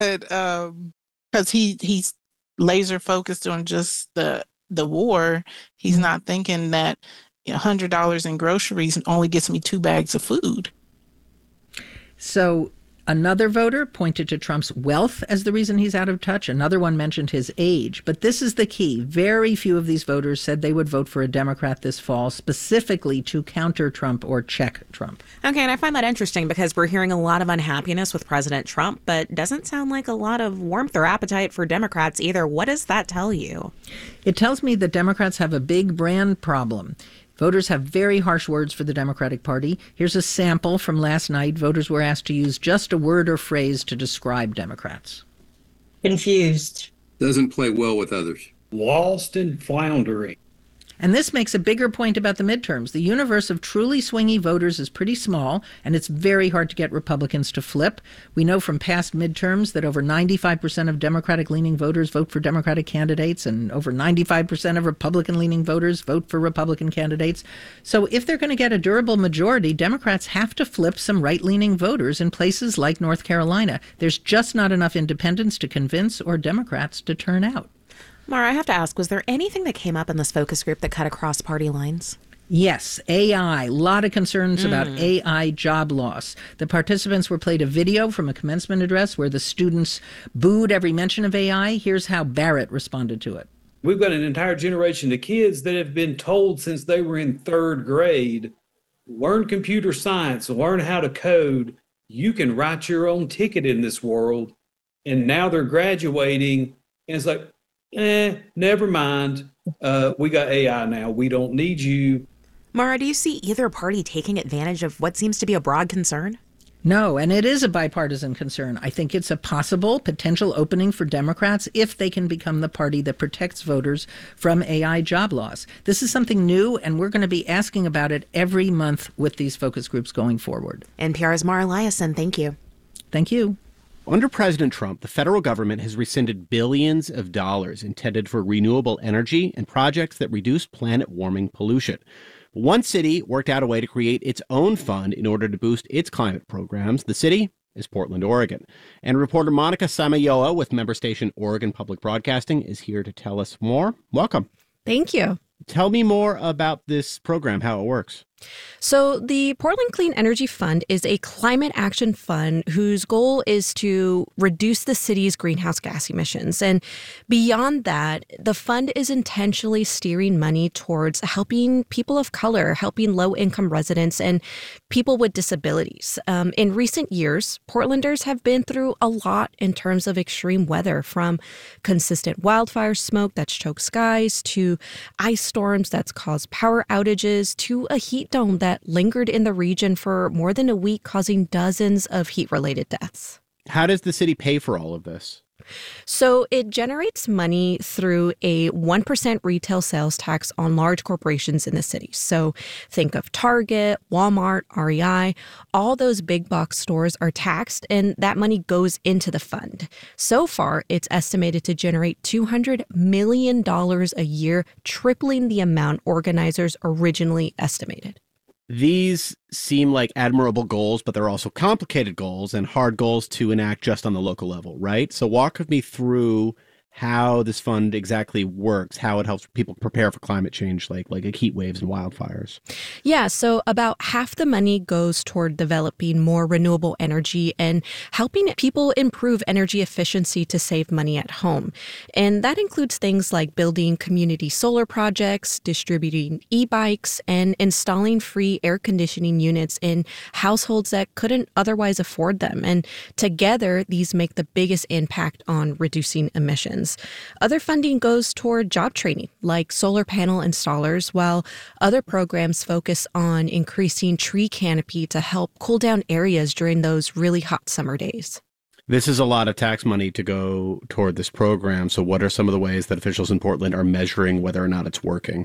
because he's laser focused on just the war. He's not thinking that $100 in groceries only gets me 2 bags of food. So another voter pointed to Trump's wealth as the reason he's out of touch. Another one mentioned his age. But this is the key. Very few of these voters said they would vote for a Democrat this fall, specifically to counter Trump or check Trump. Okay, and I find that interesting because we're hearing a lot of unhappiness with President Trump, but doesn't sound like a lot of warmth or appetite for Democrats either. What does that tell you? It tells me that Democrats have a big brand problem. Voters have very harsh words for the Democratic Party. Here's a sample from last night. Voters were asked to use just a word or phrase to describe Democrats. Confused. Doesn't play well with others. Lost and floundering. And this makes a bigger point about the midterms. The universe of truly swingy voters is pretty small, and it's very hard to get Republicans to flip. We know from past midterms that over 95% of Democratic-leaning voters vote for Democratic candidates, and over 95% of Republican-leaning voters vote for Republican candidates. So if they're going to get a durable majority, Democrats have to flip some right-leaning voters in places like North Carolina. There's just not enough independents to convince or Democrats to turn out. Mara, I have to ask, was there anything that came up in this focus group that cut across party lines? Yes, AI. A lot of concerns about AI job loss. The participants were played a video from a commencement address where the students booed every mention of AI. Here's how Barrett responded to it. We've got an entire generation of kids that have been told since they were in third grade, learn computer science, learn how to code. You can write your own ticket in this world. And now they're graduating, and it's like, never mind. We got AI now. We don't need you. Mara, do you see either party taking advantage of what seems to be a broad concern? No, and it is a bipartisan concern. I think it's a potential opening for Democrats if they can become the party that protects voters from AI job loss. This is something new, and we're going to be asking about it every month with these focus groups going forward. NPR's Mara Liasson, thank you. Thank you. Under President Trump, the federal government has rescinded billions of dollars intended for renewable energy and projects that reduce planet warming pollution. One city worked out a way to create its own fund in order to boost its climate programs. The city is Portland, Oregon. And reporter Monica Samayoa with member station Oregon Public Broadcasting is here to tell us more. Welcome. Thank you. Tell me more about this program, how it works. So the Portland Clean Energy Fund is a climate action fund whose goal is to reduce the city's greenhouse gas emissions. And beyond that, the fund is intentionally steering money towards helping people of color, helping low-income residents, and people with disabilities. In recent years, Portlanders have been through a lot in terms of extreme weather, from consistent wildfire smoke that's choked skies, to ice storms that's caused power outages, to a heat dome that lingered in the region for more than a week, causing dozens of heat-related deaths. How does the city pay for all of this? So it generates money through a 1% retail sales tax on large corporations in the city. So think of Target, Walmart, REI. All those big box stores are taxed, and that money goes into the fund. So far, it's estimated to generate $200 million a year, tripling the amount organizers originally estimated. These seem like admirable goals, but they're also complicated goals and hard goals to enact just on the local level, right? So walk me through how this fund exactly works, how it helps people prepare for climate change, like heat waves and wildfires. Yeah, so about half the money goes toward developing more renewable energy and helping people improve energy efficiency to save money at home. And that includes things like building community solar projects, distributing e-bikes, and installing free air conditioning units in households that couldn't otherwise afford them. And together, these make the biggest impact on reducing emissions. Other funding goes toward job training, like solar panel installers, while other programs focus on increasing tree canopy to help cool down areas during those really hot summer days. This is a lot of tax money to go toward this program. So what are some of the ways that officials in Portland are measuring whether or not it's working?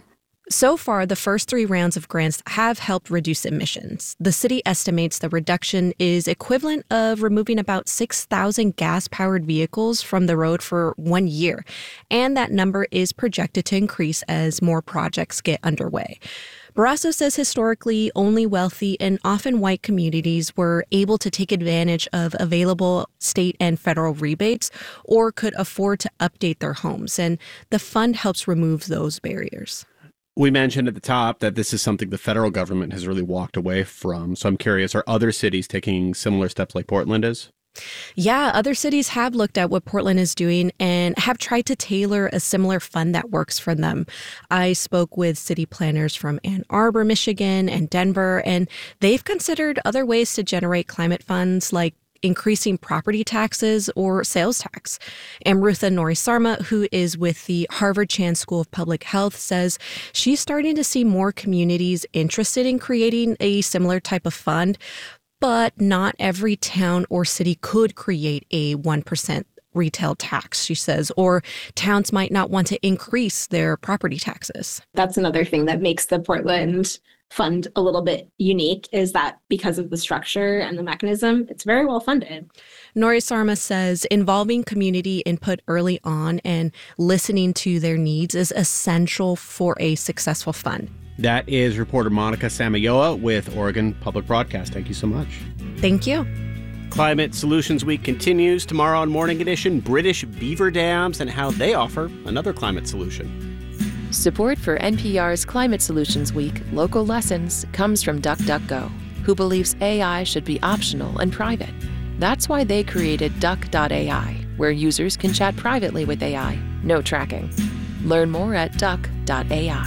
So far, the first 3 rounds of grants have helped reduce emissions. The city estimates the reduction is equivalent of removing about 6,000 gas-powered vehicles from the road for 1 year, and that number is projected to increase as more projects get underway. Barrasso says historically, only wealthy and often white communities were able to take advantage of available state and federal rebates or could afford to update their homes, and the fund helps remove those barriers. We mentioned at the top that this is something the federal government has really walked away from. So I'm curious, are other cities taking similar steps like Portland is? Yeah, other cities have looked at what Portland is doing and have tried to tailor a similar fund that works for them. I spoke with city planners from Ann Arbor, Michigan, and Denver, and they've considered other ways to generate climate funds like increasing property taxes or sales tax. Amrutha Norisarma, who is with the Harvard Chan School of Public Health, says she's starting to see more communities interested in creating a similar type of fund, but not every town or city could create a 1% retail tax, she says, or towns might not want to increase their property taxes. That's another thing that makes the Portland fund a little bit unique, is that because of the structure and the mechanism, it's very well funded. Norisarma says involving community input early on and listening to their needs is essential for a successful fund. That is reporter Monica Samayoa with Oregon Public Broadcast. Thank you so much. Thank you. Climate Solutions Week continues tomorrow on Morning Edition. British beaver dams and how they offer another climate solution. Support for NPR's Climate Solutions Week Local Lessons comes from DuckDuckGo, who believes AI should be optional and private. That's why they created Duck.ai, where users can chat privately with AI, no tracking. Learn more at Duck.ai.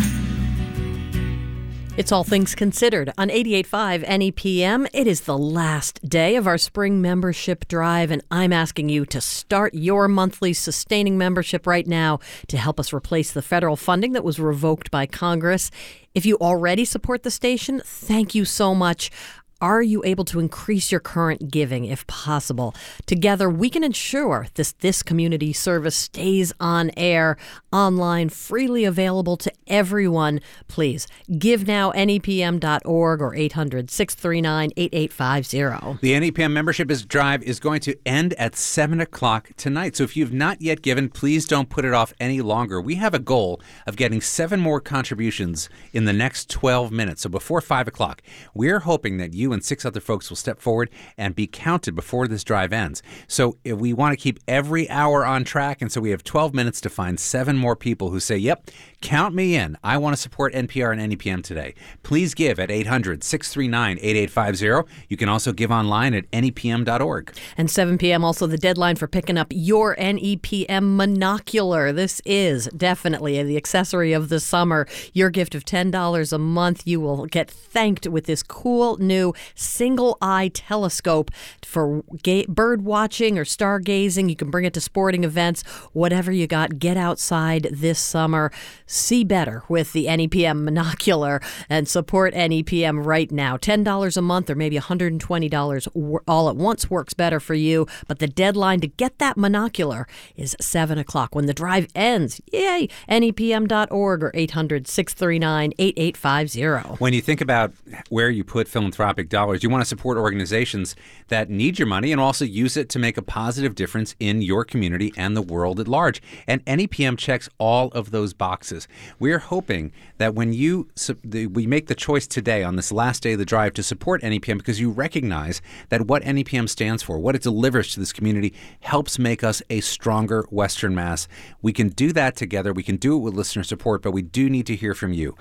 It's All Things Considered on 88.5 NEPM. It is the last day of our spring membership drive, and I'm asking you to start your monthly sustaining membership right now to help us replace the federal funding that was revoked by Congress. If you already support the station, thank you so much. Are you able to increase your current giving if possible? Together, we can ensure this community service stays on air, online, freely available to everyone. Please give now, nepm.org or 800-639-8850. The NEPM membership drive is going to end at 7 o'clock tonight. So if you've not yet given, please don't put it off any longer. We have a goal of getting 7 more contributions in the next 12 minutes. So before 5 o'clock, we're hoping that you and 6 other folks will step forward and be counted before this drive ends. So if we want to keep every hour on track, and so we have 12 minutes to find 7 more people who say, yep, count me in. I want to support NPR and NEPM today. Please give at 800-639-8850. You can also give online at nepm.org. And 7 p.m. also the deadline for picking up your NEPM monocular. This is definitely the accessory of the summer. Your gift of $10 a month. You will get thanked with this cool new single-eye telescope for bird watching or stargazing. You can bring it to sporting events. Whatever you got, get outside this summer. See better with the NEPM monocular and support NEPM right now. $10 a month or maybe $120 all at once works better for you. But the deadline to get that monocular is 7 o'clock when the drive ends. Yay! NEPM.org or 800-639-8850. When you think about where you put philanthropic dollars, you want to support organizations that need your money and also use it to make a positive difference in your community and the world at large. And NEPM checks all of those boxes. We're hoping that when we make the choice today on this last day of the drive to support NEPM, because you recognize that what NEPM stands for, what it delivers to this community, helps make us a stronger Western Mass. We can do that together. We can do it with listener support, but we do need to hear from you.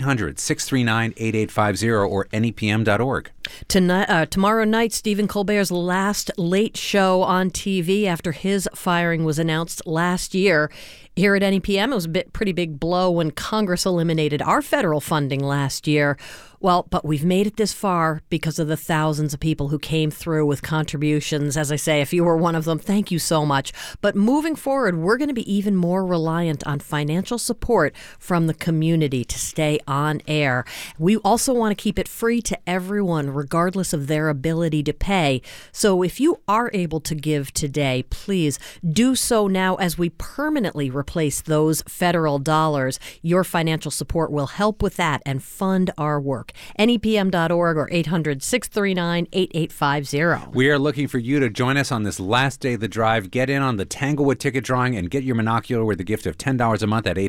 800-639-8850 or nepm.org. Tomorrow night, Stephen Colbert's last late show on TV after his firing was announced last year. Here at NEPM, it was a pretty big blow when Congress eliminated our federal funding last year. Well, but we've made it this far because of the thousands of people who came through with contributions. As I say, if you were one of them, thank you so much. But moving forward, we're going to be even more reliant on financial support from the community to stay on air. We also want to keep it free to everyone, regardless of their ability to pay. So if you are able to give today, please do so now as we permanently replace replace those federal dollars. Your financial support will help with that and fund our work. NEPM.org or 800-639-8850. We are looking for you to join us on this last day of the drive. Get in on the Tanglewood ticket drawing and get your monocular with a gift of $10 a month at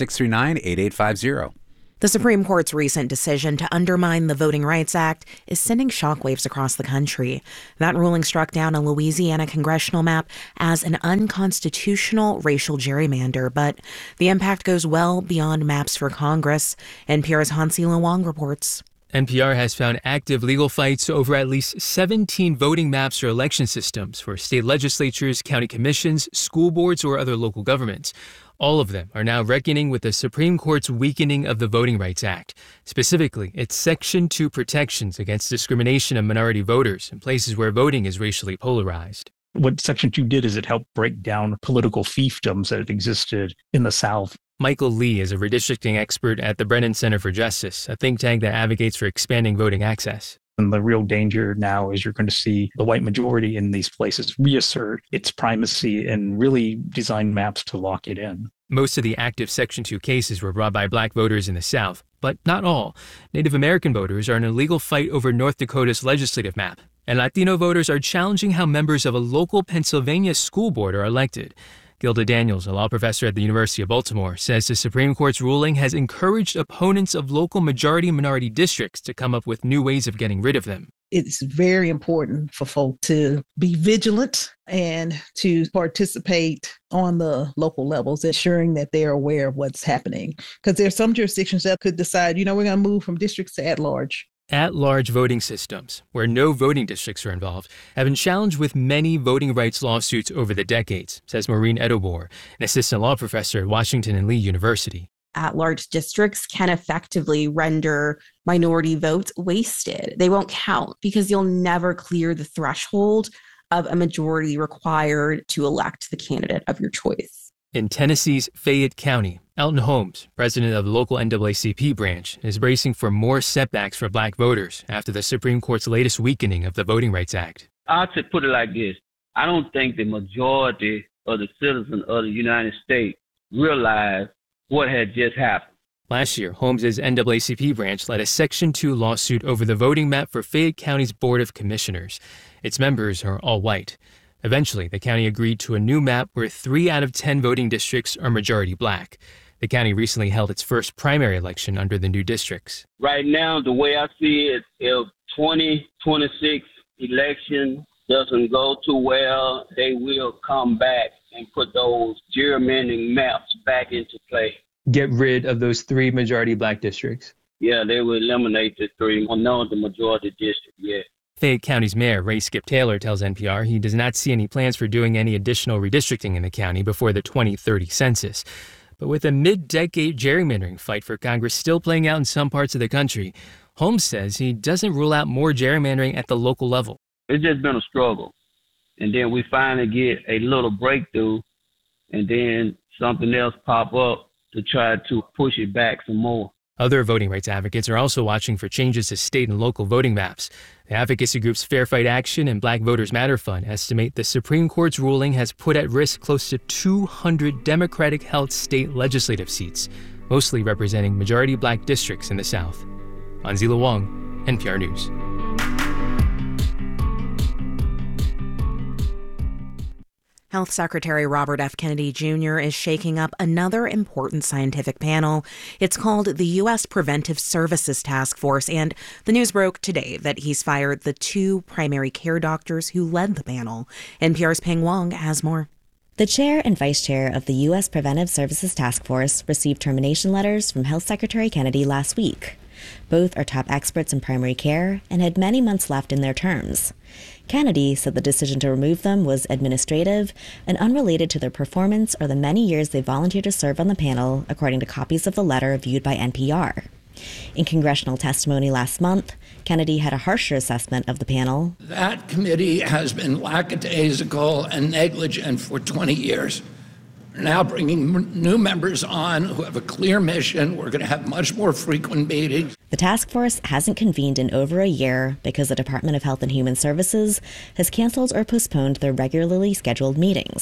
800-639-8850. The Supreme Court's recent decision to undermine the Voting Rights Act is sending shockwaves across the country. That ruling struck down a Louisiana congressional map as an unconstitutional racial gerrymander, but the impact goes well beyond maps for Congress. NPR's Hansila Wong reports. NPR has found active legal fights over at least 17 voting maps or election systems for state legislatures, county commissions, school boards, or other local governments. All of them are now reckoning with the Supreme Court's weakening of the Voting Rights Act, specifically its Section 2 protections against discrimination of minority voters in places where voting is racially polarized. What Section 2 did is it helped break down political fiefdoms that existed in the South. Michael Lee is a redistricting expert at the Brennan Center for Justice, a think tank that advocates for expanding voting access. And the real danger now is you're going to see the white majority in these places reassert its primacy and really design maps to lock it in. Most of the active Section 2 cases were brought by black voters in the South, but not all. Native American voters are in a legal fight over North Dakota's legislative map, and Latino voters are challenging how members of a local Pennsylvania school board are elected. Gilda Daniels, a law professor at the University of Baltimore, says the Supreme Court's ruling has encouraged opponents of local majority and minority districts to come up with new ways of getting rid of them. It's very important for folk to be vigilant and to participate on the local levels, ensuring that they're aware of what's happening. Because there are some jurisdictions that could decide, we're going to move from districts to at-large. At-large voting systems, where no voting districts are involved, have been challenged with many voting rights lawsuits over the decades, says Maureen Edobor, an assistant law professor at Washington and Lee University. At-large districts can effectively render minority votes wasted. They won't count because you'll never clear the threshold of a majority required to elect the candidate of your choice. In Tennessee's Fayette County, Elton Holmes, president of the local NAACP branch, is bracing for more setbacks for black voters after the Supreme Court's latest weakening of the Voting Rights Act. I'll put it like this. I don't think the majority of the citizens of the United States realize what had just happened. Last year, Holmes' NAACP branch led a Section 2 lawsuit over the voting map for Fayette County's Board of Commissioners. Its members are all white. Eventually, the county agreed to a new map where 3 out of 10 voting districts are majority black. The county recently held its first primary election under the new districts. Right now, the way I see it, if 2026 election doesn't go too well, they will come back and put those gerrymandering maps back into play. Get rid of those 3 majority black districts. Yeah, they will eliminate the 3. Well, no, the majority district, yeah. Fayette County's mayor, Ray Skip Taylor, tells NPR he does not see any plans for doing any additional redistricting in the county before the 2030 census. But with a mid-decade gerrymandering fight for Congress still playing out in some parts of the country, Holmes says he doesn't rule out more gerrymandering at the local level. It's just been a struggle. And then we finally get a little breakthrough, and then something else pop up to try to push it back some more. Other voting rights advocates are also watching for changes to state and local voting maps. The advocacy groups Fair Fight Action and Black Voters Matter Fund estimate the Supreme Court's ruling has put at risk close to 200 Democratic-held state legislative seats, mostly representing majority black districts in the South. Anzila Wong, NPR News. Health Secretary Robert F. Kennedy Jr. is shaking up another important scientific panel. It's called the U.S. Preventive Services Task Force, and the news broke today that he's fired the 2 primary care doctors who led the panel. NPR's Peng Wong has more. The chair and vice chair of the U.S. Preventive Services Task Force received termination letters from Health Secretary Kennedy last week. Both are top experts in primary care and had many months left in their terms. Kennedy said the decision to remove them was administrative and unrelated to their performance or the many years they volunteered to serve on the panel, according to copies of the letter viewed by NPR. In congressional testimony last month, Kennedy had a harsher assessment of the panel. That committee has been lackadaisical and negligent for 20 years. We're now bringing new members on who have a clear mission. We're going to have much more frequent meetings. The task force hasn't convened in over a year because the Department of Health and Human Services has canceled or postponed their regularly scheduled meetings.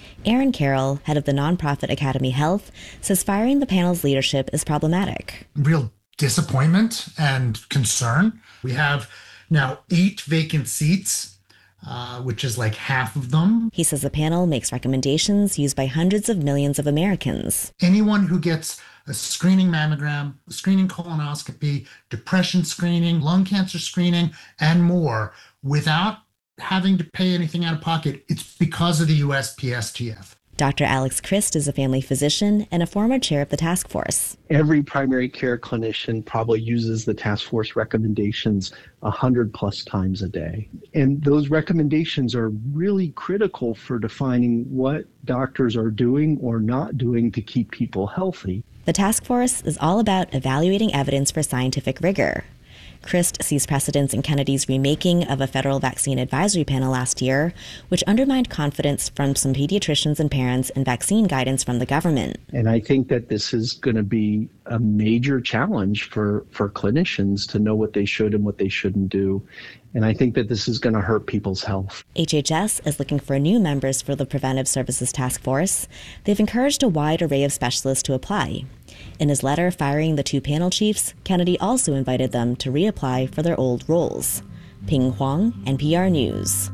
Aaron Carroll, head of the nonprofit Academy Health, says firing the panel's leadership is problematic. Real disappointment and concern. We have now 8 vacant seats, which is like half of them. He says the panel makes recommendations used by hundreds of millions of Americans. Anyone who gets a screening mammogram, a screening colonoscopy, depression screening, lung cancer screening, and more without having to pay anything out of pocket, it's because of the USPSTF. Dr. Alex Christ is a family physician and a former chair of the task force. Every primary care clinician probably uses the task force recommendations 100+ times a day. And those recommendations are really critical for defining what doctors are doing or not doing to keep people healthy. The task force is all about evaluating evidence for scientific rigor. Christ sees precedents in Kennedy's remaking of a federal vaccine advisory panel last year, which undermined confidence from some pediatricians and parents in vaccine guidance from the government. And I think that this is going to be a major challenge for clinicians to know what they should and what they shouldn't do. And I think that this is going to hurt people's health. HHS is looking for new members for the Preventive Services Task Force. They've encouraged a wide array of specialists to apply. In his letter firing the 2 panel chiefs, Kennedy also invited them to reapply for their old roles. Ping Huang, NPR News.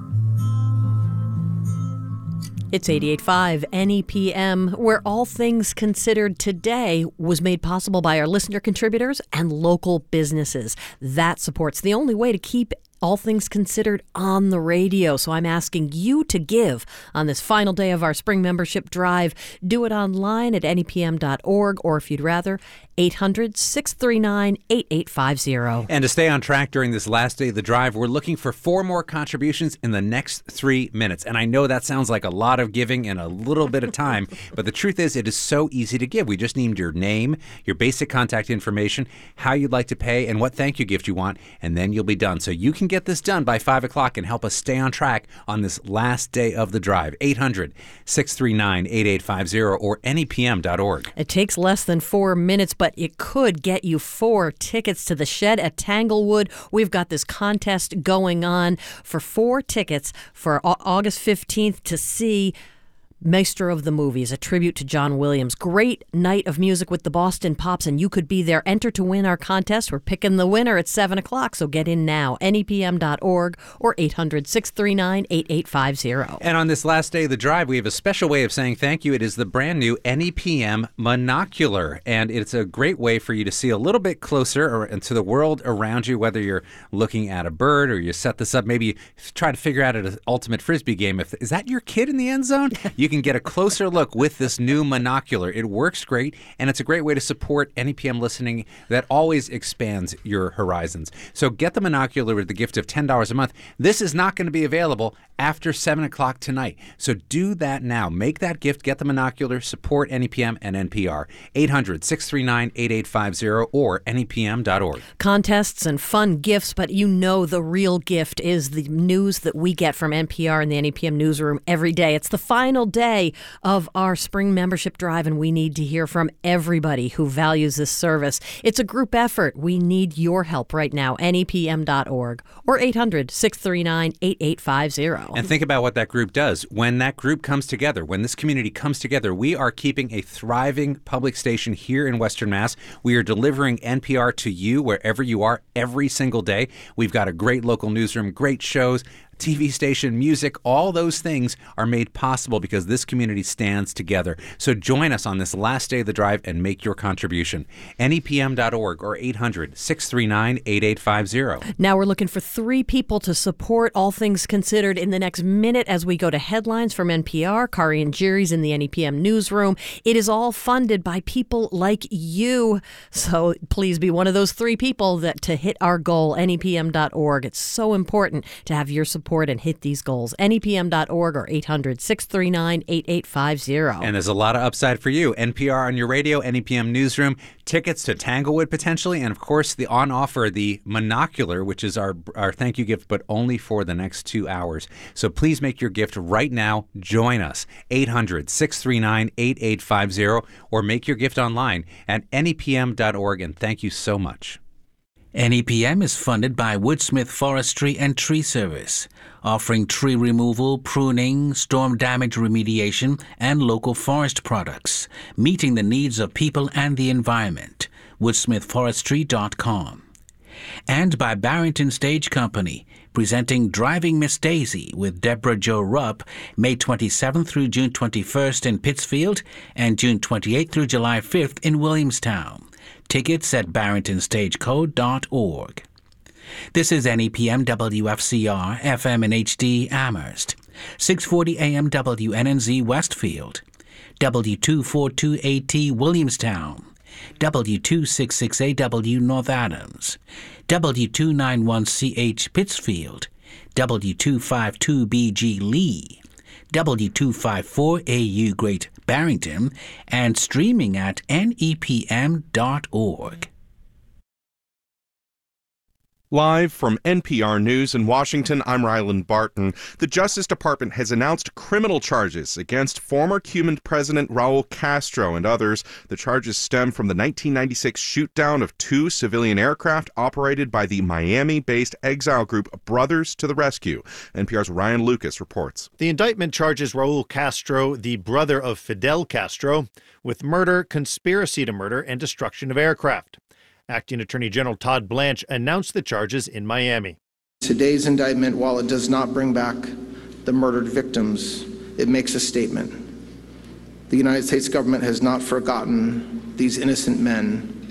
It's 88.5 NEPM, where All Things Considered today was made possible by our listener contributors and local businesses. That support's the only way to keep All Things Considered on the radio. So I'm asking you to give on this final day of our spring membership drive. Do it online at nepm.org, or if you'd rather, 800-639-8850. And to stay on track during this last day of the drive, we're looking for 4 more contributions in the next 3 minutes. And I know that sounds like a lot of giving in a little bit of time, but the truth is it is so easy to give. We just need your name, your basic contact information, how you'd like to pay, and what thank you gift you want, and then you'll be done. So you can get this done by 5 o'clock and help us stay on track on this last day of the drive. 800-639-8850 or nepm.org. It takes less than 4 minutes, but it could get you 4 tickets to the Shed at Tanglewood. We've got this contest going on for 4 tickets for August 15th to see Maestro of the Movies, a tribute to John Williams. Great night of music with the Boston Pops, and you could be there. Enter to win our contest. We're picking the winner at 7 o'clock, so get in now. nepm.org or 800-639-8850. And on this last day of the drive, we have a special way of saying thank you. It is the brand new NEPM Monocular, and it's a great way for you to see a little bit closer to the world around you, whether you're looking at a bird or you set this up. Maybe you try to figure out at an ultimate Frisbee game, is that your kid in the end zone? You can get a closer look with this new monocular. It works great, and it's a great way to support NEPM listening that always expands your horizons. So get the monocular with the gift of $10 a month. This is not going to be available after 7 o'clock tonight. So do that now. Make that gift. Get the monocular. Support NEPM and NPR. 800-639-8850 or nepm.org. Contests and fun gifts, but you know the real gift is the news that we get from NPR and the NEPM newsroom every day. It's the final day of our spring membership drive, and we need to hear from everybody who values this service. It's a group effort. We need your help right now. nepm.org or 800-639-8850. And think about what that group does. When that group comes together, when this community comes together, we are keeping a thriving public station here in Western Mass. We are delivering NPR to you wherever you are every single day. We've got a great local newsroom, great shows, TV station, music, all those things are made possible because this community stands together. So join us on this last day of the drive and make your contribution. nepm.org or 800-639-8850. Now we're looking for 3 people to support All Things Considered in the next minute as we go to headlines from NPR. Kari and Jerry's in the NEPM newsroom. It is all funded by people like you. So please be one of those 3 people that to hit our goal, nepm.org. It's so important to have your support and hit these goals. nepm.org or 800-639-8850. And there's a lot of upside for you. NPR on your radio, NEPM newsroom, tickets to Tanglewood potentially, and of course the on offer, the monocular, which is our thank you gift, but only for the next 2 hours. So please make your gift right now. Join us. 800-639-8850 or make your gift online at nepm.org. And thank you so much. NEPM is funded by Woodsmith Forestry and Tree Service, offering tree removal, pruning, storm damage remediation, and local forest products, meeting the needs of people and the environment. WoodsmithForestry.com. And by Barrington Stage Company, presenting Driving Miss Daisy with Deborah Jo Rupp, May 27th through June 21st in Pittsfield and June 28th through July 5th in Williamstown. Tickets at barringtonstagecode.org. This is NEPM WFCR FM and HD Amherst, 640 AM WNNZ Westfield, W242AT Williamstown, W266AW North Adams, W291CH Pittsfield, W252BG Lee, W254AU Great Barrington, and streaming at nepm.org. Live from NPR News in Washington, I'm Ryland Barton. The Justice Department has announced criminal charges against former Cuban President Raul Castro and others. The charges stem from the 1996 shoot-down of 2 civilian aircraft operated by the Miami-based exile group Brothers to the Rescue. NPR's Ryan Lucas reports. The indictment charges Raul Castro, the brother of Fidel Castro, with murder, conspiracy to murder, and destruction of aircraft. Acting Attorney General Todd Blanche announced the charges in Miami. Today's indictment, while it does not bring back the murdered victims, it makes a statement. The United States government has not forgotten these innocent men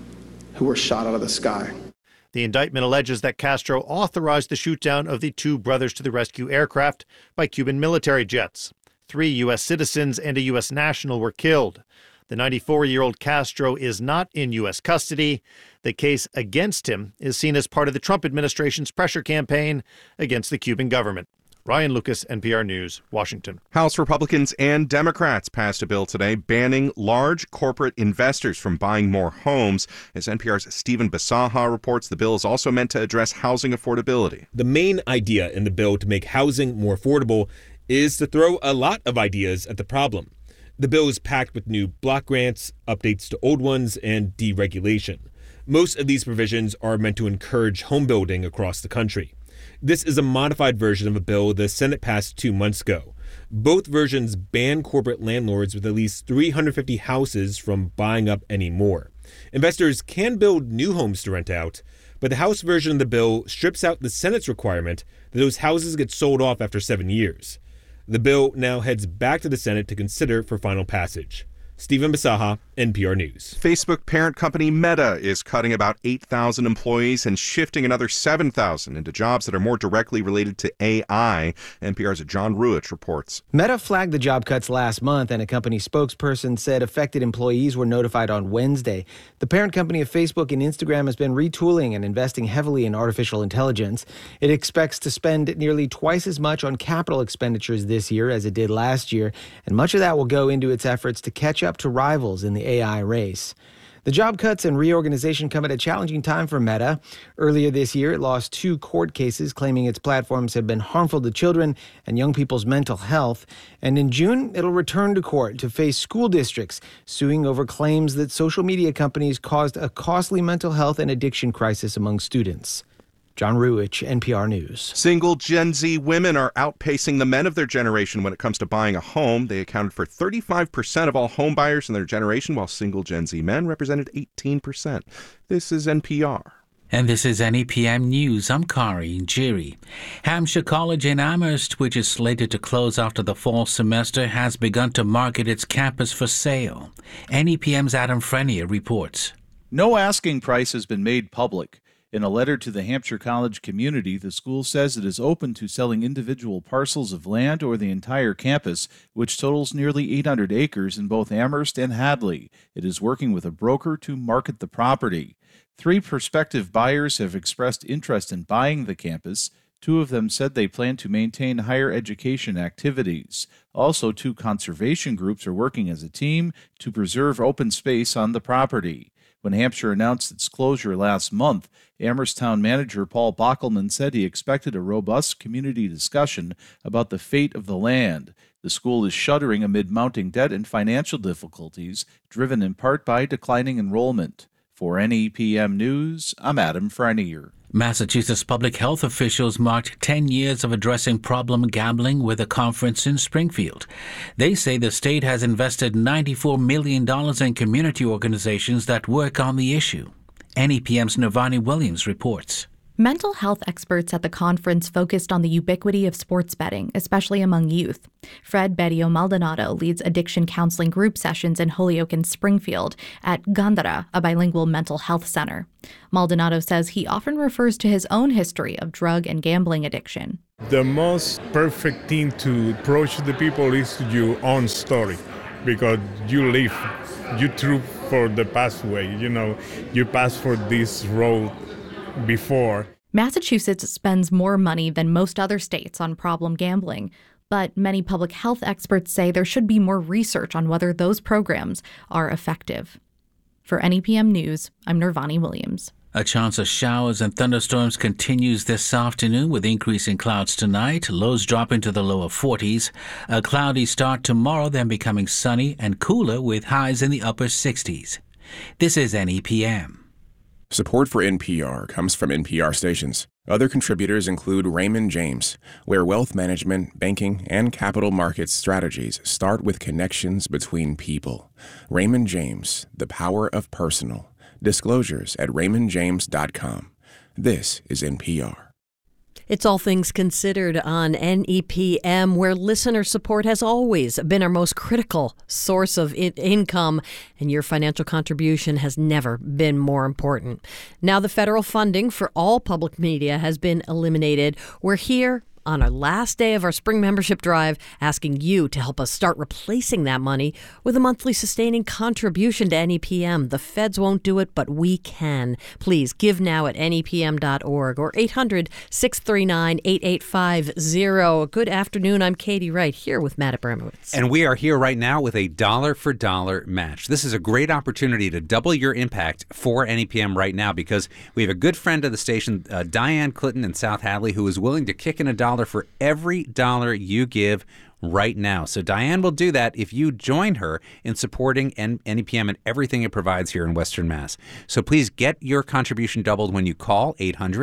who were shot out of the sky. The indictment alleges that Castro authorized the shoot-down of the 2 Brothers to the Rescue aircraft by Cuban military jets. 3 U.S. citizens and a U.S. national were killed. The 94-year-old Castro is not in U.S. custody. The case against him is seen as part of the Trump administration's pressure campaign against the Cuban government. Ryan Lucas, NPR News, Washington. House Republicans and Democrats passed a bill today banning large corporate investors from buying more homes. As NPR's Stephen Basaha reports, the bill is also meant to address housing affordability. The main idea in the bill to make housing more affordable is to throw a lot of ideas at the problem. The bill is packed with new block grants, updates to old ones, and deregulation. Most of these provisions are meant to encourage home building across the country. This is a modified version of a bill the Senate passed 2 months ago. Both versions ban corporate landlords with at least 350 houses from buying up any more. Investors can build new homes to rent out, but the House version of the bill strips out the Senate's requirement that those houses get sold off after 7 years. The bill now heads back to the Senate to consider for final passage. Stephen Basaha, NPR News. Facebook parent company Meta is cutting about 8,000 employees and shifting another 7,000 into jobs that are more directly related to AI. NPR's John Ruich reports. Meta flagged the job cuts last month, and a company spokesperson said affected employees were notified on Wednesday. The parent company of Facebook and Instagram has been retooling and investing heavily in artificial intelligence. It expects to spend nearly twice as much on capital expenditures this year as it did last year, and much of that will go into its efforts to catch up to rivals in the AI race. The job cuts and reorganization come at a challenging time for Meta. Earlier this year, it lost 2 court cases claiming its platforms have been harmful to children and young people's mental health. And in June, it'll return to court to face school districts suing over claims that social media companies caused a costly mental health and addiction crisis among students. John Ruich, NPR News. Single Gen Z women are outpacing the men of their generation when it comes to buying a home. They accounted for 35% of all home buyers in their generation, while single Gen Z men represented 18%. This is NPR. And this is NEPM News. I'm Kari Njiri. Hampshire College in Amherst, which is slated to close after the fall semester, has begun to market its campus for sale. NEPM's Adam Frenier reports. No asking price has been made public. In a letter to the Hampshire College community, the school says it is open to selling individual parcels of land or the entire campus, which totals nearly 800 acres in both Amherst and Hadley. It is working with a broker to market the property. 3 prospective buyers have expressed interest in buying the campus. 2 of them said they plan to maintain higher education activities. Also, 2 conservation groups are working as a team to preserve open space on the property. When Hampshire announced its closure last month, Amherst Town Manager Paul Bockelman said he expected a robust community discussion about the fate of the land. The school is shuttering amid mounting debt and financial difficulties, driven in part by declining enrollment. For NEPM News, I'm Adam Frenier. Massachusetts public health officials marked 10 years of addressing problem gambling with a conference in Springfield. They say the state has invested $94 million in community organizations that work on the issue. NEPM's Nirvani Williams reports. Mental health experts at the conference focused on the ubiquity of sports betting, especially among youth. Fred Berio Maldonado leads addiction counseling group sessions in Holyoke and Springfield at Gandara, a bilingual mental health center. Maldonado says he often refers to his own history of drug and gambling addiction. The most perfect thing to approach the people is your own story, because you live, you through for the pathway, you pass for this road before. Massachusetts spends more money than most other states on problem gambling, but many public health experts say there should be more research on whether those programs are effective. For NEPM News, I'm Nirvani Williams. A chance of showers and thunderstorms continues this afternoon with increasing clouds tonight, lows dropping to the lower 40s. A cloudy start tomorrow, then becoming sunny and cooler with highs in the upper 60s. This is NEPM. Support for NPR comes from NPR stations. Other contributors include Raymond James, where wealth management, banking, and capital markets strategies start with connections between people. Raymond James, the power of personal. Disclosures at raymondjames.com. This is NPR. It's All Things Considered on NEPM, where listener support has always been our most critical source of income, and your financial contribution has never been more important. Now the federal funding for all public media has been eliminated. We're here on our last day of our spring membership drive, asking you to help us start replacing that money with a monthly sustaining contribution to NEPM. The feds won't do it, but we can. Please give now at nepm.org or 800-639-8850. Good afternoon. I'm Katie Wright here with Matt Abramowitz. And we are here right now with a dollar-for-dollar match. This is a great opportunity to double your impact for NEPM right now, because we have a good friend of the station, Diane Clinton in South Hadley, who is willing to kick in a dollar for every dollar you give right now. So Diane will do that if you join her in supporting NEPM and everything it provides here in Western Mass. So please get your contribution doubled when you call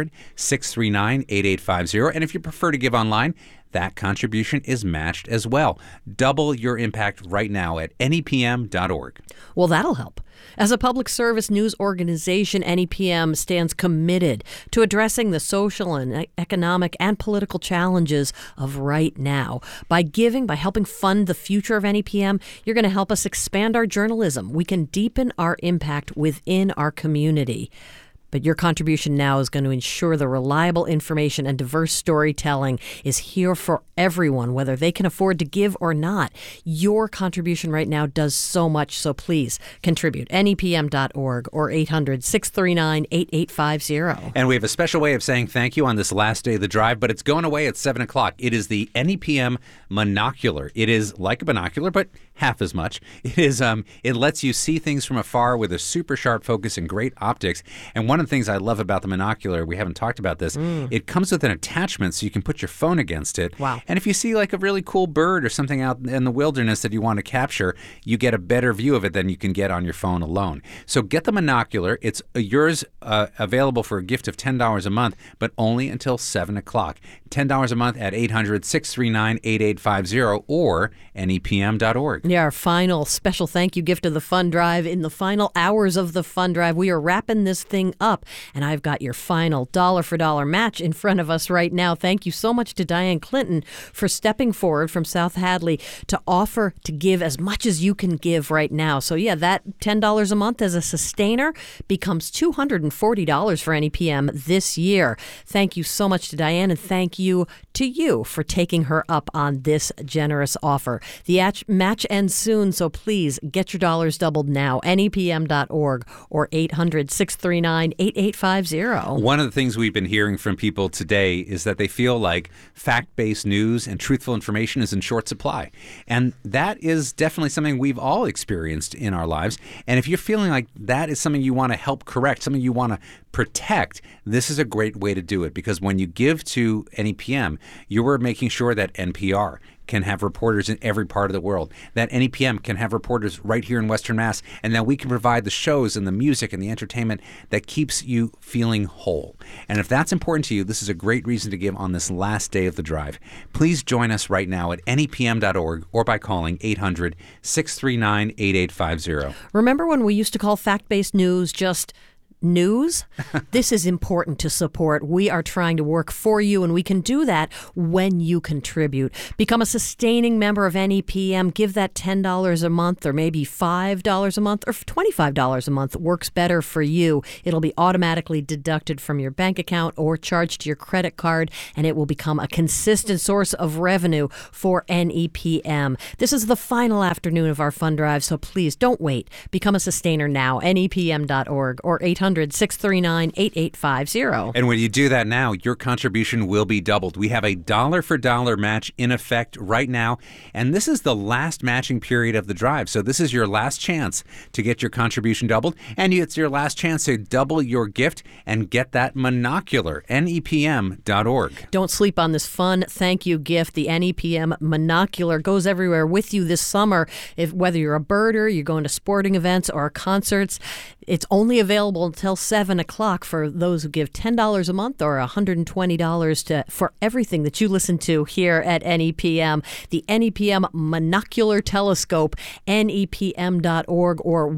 800-639-8850. And if you prefer to give online, that contribution is matched as well. Double your impact right now at nepm.org. Well, that'll help. As a public service news organization, NEPM stands committed to addressing the social and economic and political challenges of right now. By helping fund the future of NEPM, you're going to help us expand our journalism. We can deepen our impact within our community. But your contribution now is going to ensure the reliable information and diverse storytelling is here for everyone, whether they can afford to give or not. Your contribution right now does so much, so please contribute. NEPM.org or 800-639-8850. And we have a special way of saying thank you on this last day of the drive, but it's going away at 7 o'clock. It is the NEPM Monocular. It is like a binocular, but half as much. It lets you see things from afar with a super sharp focus and great optics. And one of the things I love about the monocular, we haven't talked about this, it comes with an attachment so you can put your phone against it. Wow. And if you see like a really cool bird or something out in the wilderness that you want to capture, you get a better view of it than you can get on your phone alone. So get the monocular. It's yours available for a gift of $10 a month, but only until 7 o'clock. $10 a month at 800-639-8850 or nepm.org. Yeah, our final special thank you gift of the fund drive. In the final hours of the fund drive, we are wrapping this thing up, and I've got your final dollar-for-dollar match in front of us right now. Thank you so much to Diane Clinton for stepping forward from South Hadley to offer to give as much as you can give right now. So yeah, that $10 a month as a sustainer becomes $240 for NEPM this year. Thank you so much to Diane, and thank you to you for taking her up on this generous offer. The match ends soon, so please get your dollars doubled now. NEPM.org or 800-639-8850. One of the things we've been hearing from people today is that they feel like fact-based news and truthful information is in short supply. And that is definitely something we've all experienced in our lives. And if you're feeling like that is something you want to help correct, something you want to protect, this is a great way to do it, because when you give to NEPM, you are making sure that NPR can have reporters in every part of the world, that NEPM can have reporters right here in Western Mass, and that we can provide the shows and the music and the entertainment that keeps you feeling whole. And if that's important to you, this is a great reason to give on this last day of the drive. Please join us right now at nepm.org or by calling 800-639-8850. Remember when we used to call fact-based news just news? This is important to support. We are trying to work for you, and we can do that when you contribute. Become a sustaining member of NEPM. Give that $10 a month or maybe $5 a month or $25 a month. Works better for you. It'll be automatically deducted from your bank account or charged to your credit card, and it will become a consistent source of revenue for NEPM. This is the final afternoon of our fund drive, so please don't wait. Become a sustainer now. NEPM.org or 800-639-8850. And when you do that now, your contribution will be doubled. We have a dollar-for-dollar match in effect right now, and this is the last matching period of the drive. So this is your last chance to get your contribution doubled, and it's your last chance to double your gift and get that monocular, nepm.org. Don't sleep on this fun thank you gift. The NEPM monocular goes everywhere with you this summer. Whether you're a birder, you're going to sporting events or concerts, it's only available until 7 o'clock for those who give $10 a month or $120 for everything that you listen to here at NEPM. The NEPM Monocular Telescope, nepm.org or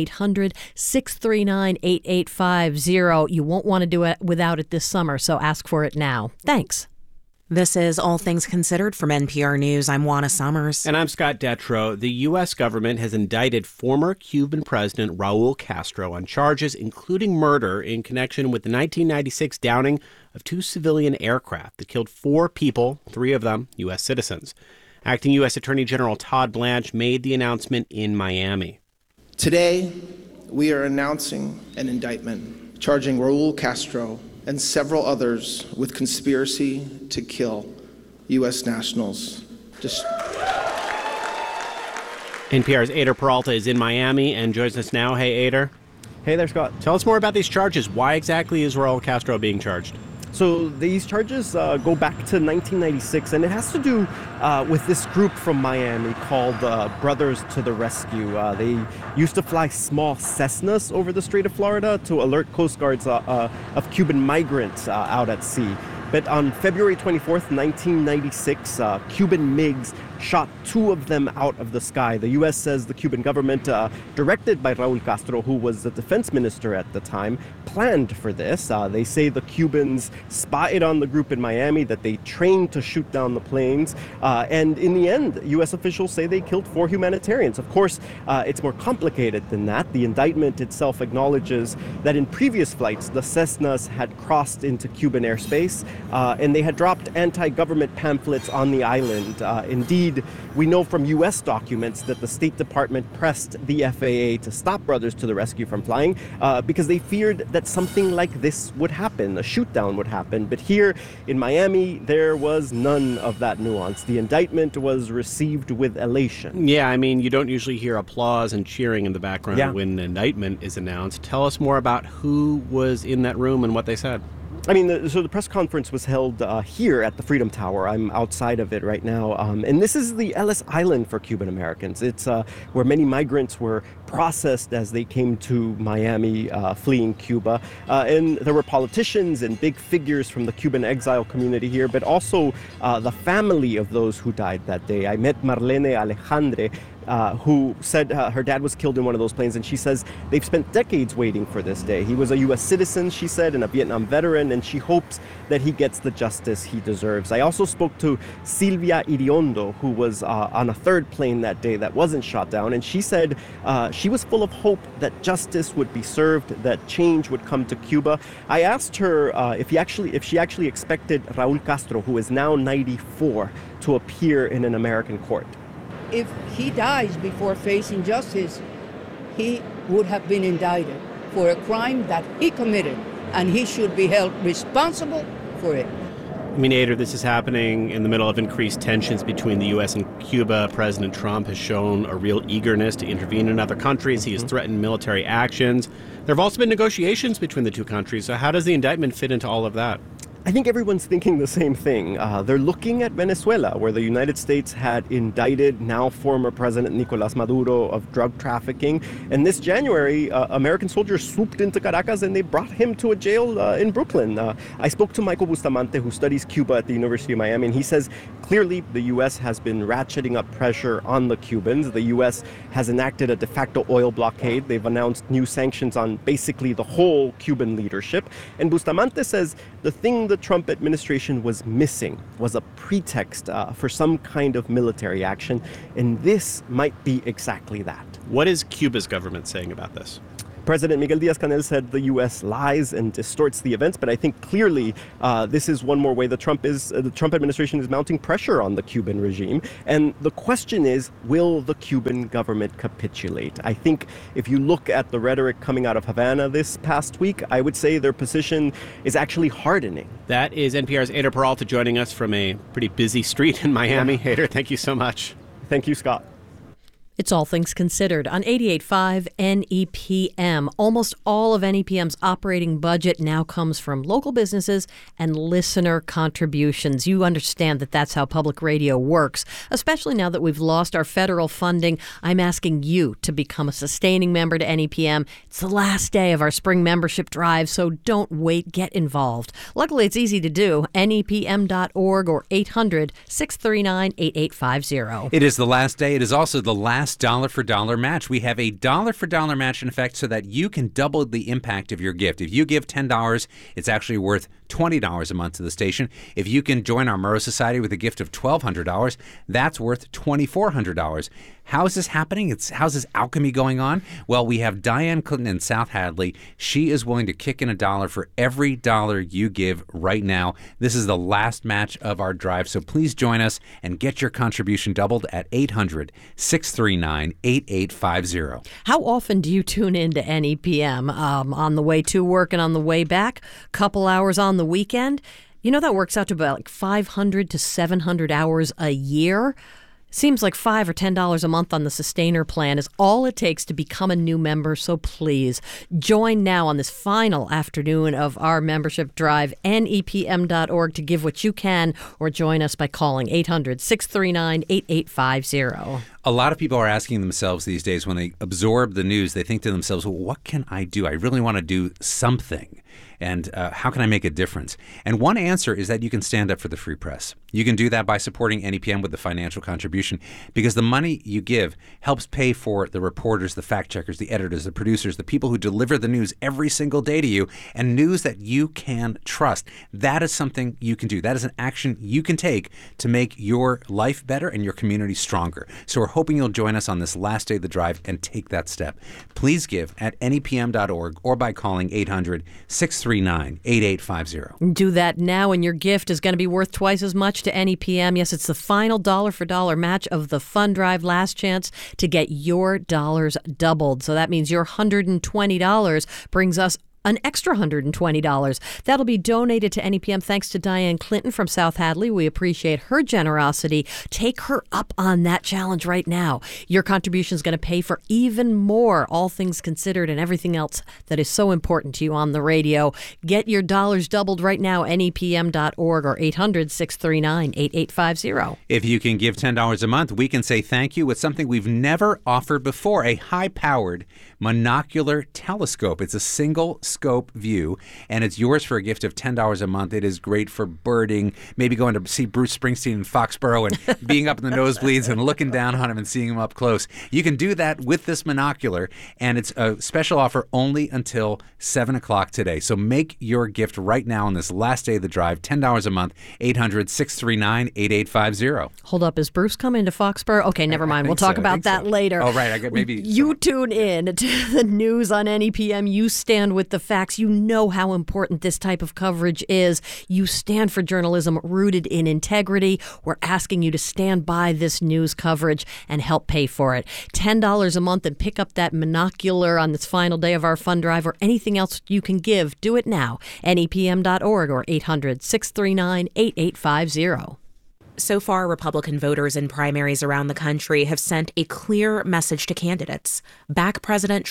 1-800-639-8850. You won't want to do it without it this summer, so ask for it now. Thanks. This is All Things Considered from NPR News. I'm Juana Summers. And I'm Scott Detrow. The U.S. government has indicted former Cuban President Raul Castro on charges including murder in connection with the 1996 downing of 2 civilian aircraft that killed 4 people, 3 of them U.S. citizens. Acting U.S. Attorney General Todd Blanche made the announcement in Miami. Today, we are announcing an indictment charging Raul Castro and several others with conspiracy to kill U.S. nationals. NPR's Ader Peralta is in Miami and joins us now. Hey, Ader. Hey there, Scott. Tell us more about these charges. Why exactly is Raul Castro being charged? So these charges go back to 1996, and it has to do with this group from Miami called Brothers to the Rescue. They used to fly small Cessnas over the Strait of Florida to alert Coast Guards of Cuban migrants out at sea. But on February 24th, 1996, Cuban MiGs shot 2 of them out of the sky. The U.S. says the Cuban government, directed by Raul Castro, who was the defense minister at the time, planned for this. They say the Cubans spied on the group in Miami, that they trained to shoot down the planes. And in the end, U.S. officials say they killed 4 humanitarians. Of course, it's more complicated than that. The indictment itself acknowledges that in previous flights, the Cessnas had crossed into Cuban airspace, and they had dropped anti-government pamphlets on the island. Indeed, we know from U.S. documents that the State Department pressed the FAA to stop Brothers to the Rescue from flying because they feared that something like this would happen, a shoot-down would happen. But here in Miami, there was none of that nuance. The indictment was received with elation. Yeah, I mean, you don't usually hear applause and cheering in the background when an indictment is announced. Tell us more about who was in that room and what they said. I mean, so the press conference was held here at the Freedom Tower. I'm outside of it right now. And this is the Ellis Island for Cuban Americans. It's where many migrants were processed as they came to Miami, fleeing Cuba. And there were politicians and big figures from the Cuban exile community here, but also the family of those who died that day. I met Marlene Alejandre, who said her dad was killed in one of those planes, and she says they've spent decades waiting for this day. He was a U.S. citizen, she said, and a Vietnam veteran, and she hopes that he gets the justice he deserves. I also spoke to Silvia Iriondo, who was on a 3rd plane that day that wasn't shot down, and she said she was full of hope that justice would be served, that change would come to Cuba. I asked her if she actually expected Raul Castro, who is now 94, to appear in an American court. If he dies before facing justice, he would have been indicted for a crime that he committed, and he should be held responsible for it. I mean, Ader, this is happening in the middle of increased tensions between the U.S. and Cuba. President Trump has shown a real eagerness to intervene in other countries. He has threatened military actions. There have also been negotiations between the two countries. So how does the indictment fit into all of that? I think everyone's thinking the same thing. They're looking at Venezuela, where the United States had indicted now former President Nicolás Maduro of drug trafficking. And this January, American soldiers swooped into Caracas and they brought him to a jail in Brooklyn. I spoke to Michael Bustamante, who studies Cuba at the University of Miami, and he says clearly the U.S. has been ratcheting up pressure on the Cubans. The U.S. has enacted a de facto oil blockade. They've announced new sanctions on basically the whole Cuban leadership. And Bustamante says the thing the Trump administration was missing was a pretext for some kind of military action, and this might be exactly that. What is Cuba's government saying about this? President Miguel Díaz-Canel said the U.S. lies and distorts the events, but I think clearly this is one more way the Trump administration is mounting pressure on the Cuban regime. And the question is, will the Cuban government capitulate? I think if you look at the rhetoric coming out of Havana this past week, I would say their position is actually hardening. That is NPR's Eyder Peralta joining us from a pretty busy street in Miami. Yeah. Eyder, thank you so much. Thank you, Scott. It's All Things Considered on 88.5 NEPM. Almost all of NEPM's operating budget now comes from local businesses and listener contributions. You understand that that's how public radio works, especially now that we've lost our federal funding. I'm asking you to become a sustaining member to NEPM. It's the last day of our spring membership drive, so don't wait. Get involved. Luckily, it's easy to do. NEPM.org or 800-639-8850. It is the last day. It is also the last dollar for dollar match. We have a dollar for dollar match in effect so that you can double the impact of your gift. If you give $10, it's actually worth $20 a month to the station. If you can join our Murrow Society with a gift of $1,200, that's worth $2,400. How is this happening? How's this alchemy going on? Well, we have Diane Clinton in South Hadley. She is willing to kick in $1 for every dollar you give right now. This is the last match of our drive, so please join us and get your contribution doubled at 800-639-8850. How often do you tune in to NEPM? On the way to work and on the way back? Couple hours on the weekend? You know, that works out to about like 500 to 700 hours a year. Seems like $5 or $10 a month on the Sustainer plan is all it takes to become a new member, so please join now on this final afternoon of our membership drive, nepm.org, to give what you can, or join us by calling 800-639-8850. A lot of people are asking themselves these days when they absorb the news, they think to themselves, well, what can I do? I really want to do something. And how can I make a difference? And one answer is that you can stand up for the free press. You can do that by supporting NEPM with a financial contribution, because the money you give helps pay for the reporters, the fact checkers, the editors, the producers, the people who deliver the news every single day to you, and news that you can trust. That is something you can do. That is an action you can take to make your life better and your community stronger. So we're hoping you'll join us on this last day of the drive and take that step. Please give at nepm.org or by calling 800-639-8850. Do that now, and your gift is going to be worth twice as much to NEPM. Yes, it's the final dollar for dollar match of the fund drive. Last chance to get your dollars doubled. So that means your $120 brings us an extra $120. That'll be donated to NEPM thanks to Diane Clinton from South Hadley. We appreciate her generosity. Take her up on that challenge right now. Your contribution is going to pay for even more, all things considered, and everything else that is so important to you on the radio. Get your dollars doubled right now, nepm.org or 800-639-8850. If you can give $10 a month, we can say thank you with something we've never offered before, a high-powered monocular telescope. It's a single scope view, and it's yours for a gift of $10 a month. It is great for birding, maybe going to see Bruce Springsteen in Foxborough and being up in the nosebleeds and looking down on him and seeing him up close. You can do that with this monocular, and it's a special offer only until 7 o'clock today. So make your gift right now on this last day of the drive, $10 a month, 800-639-8850. Hold up, is Bruce coming to Foxborough? Okay, never mind. We'll talk about that later. Oh, right. I got maybe you tune in to the news on NEPM. You stand with the facts. You know how important this type of coverage is. You stand for journalism rooted in integrity. We're asking you to stand by this news coverage and help pay for it. $10 a month and pick up that monocular on this final day of our fund drive, or anything else you can give. Do it now. NEPM.org or 800-639-8850. So far, Republican voters in primaries around the country have sent a clear message to candidates. Back President Trump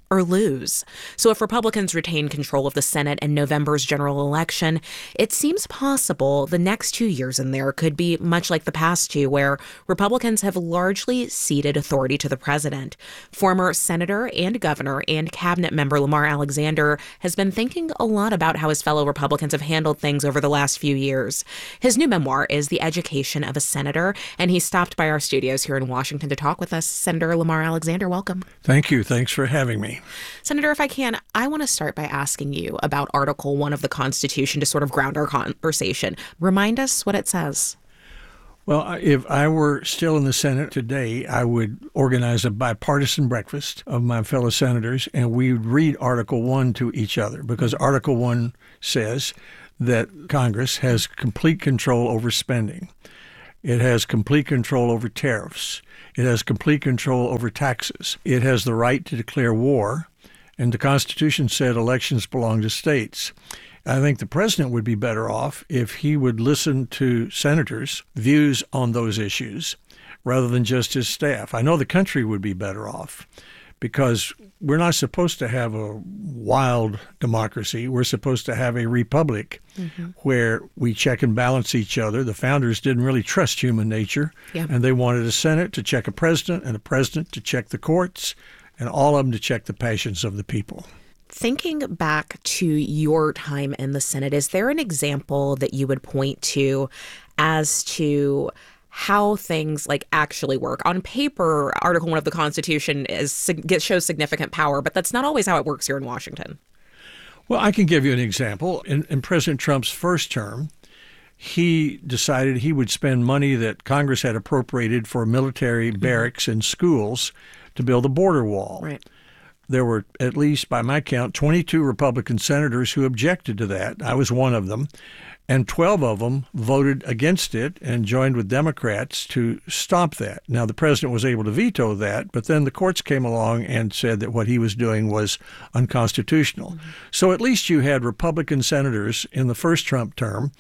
or lose. So if Republicans retain control of the Senate in November's general election, it seems possible the next 2 years in there could be much like the past two, where Republicans have largely ceded authority to the president. Former Senator and Governor and cabinet member Lamar Alexander has been thinking a lot about how his fellow Republicans have handled things over the last few years. His new memoir is The Education of a Senator, and he stopped by our studios here in Washington to talk with us. Senator Lamar Alexander, welcome. Thank you. Thanks for having me. Senator, if I can, I want to start by asking you about Article 1 of the Constitution to sort of ground our conversation. Remind us what it says. Well, if I were still in the Senate today, I would organize a bipartisan breakfast of my fellow senators, and we would read Article 1 to each other, because Article 1 says that Congress has complete control over spending. It has complete control over tariffs. It has complete control over taxes. It has the right to declare war. And the Constitution said elections belong to states. I think the president would be better off if he would listen to senators' views on those issues rather than just his staff. I know the country would be better off, because we're not supposed to have a wild democracy. We're supposed to have a republic where we check and balance each other. The founders didn't really trust human nature, and they wanted a Senate to check a president and a president to check the courts, and all of them to check the passions of the people. Thinking back to your time in the Senate, is there an example that you would point to as to how things actually work? On paper, Article 1 of the Constitution shows significant power, but that's not always how it works here in Washington. Well, I can give you an example. In President Trump's first term, he decided he would spend money that Congress had appropriated for military barracks and schools to build a border wall. Right. There were, at least by my count, 22 Republican senators who objected to that. I was one of them. And 12 of them voted against it and joined with Democrats to stop that. Now, the president was able to veto that, but then the courts came along and said that what he was doing was unconstitutional. So at least you had Republican senators in the first Trump term